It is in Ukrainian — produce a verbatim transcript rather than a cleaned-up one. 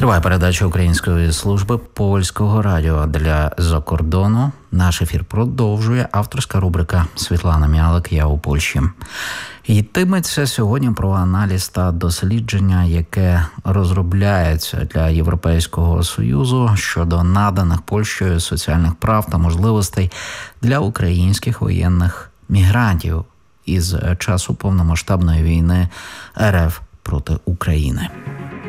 Триває передача Української служби польського радіо для закордону. Наш ефір продовжує авторська рубрика Світлана Мялик «Я у Польщі». Йтиметься сьогодні про аналіз та дослідження, яке розробляється для Європейського Союзу щодо наданих Польщею соціальних прав та можливостей для українських воєнних мігрантів із часу повномасштабної війни РФ проти України.